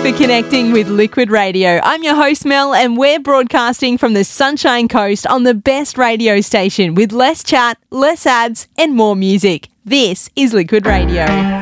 for connecting with Liquid Radio. I'm your host, Mel, and we're broadcasting from the Sunshine Coast on the best radio station with less chat, less ads, and more music. This is Liquid Radio.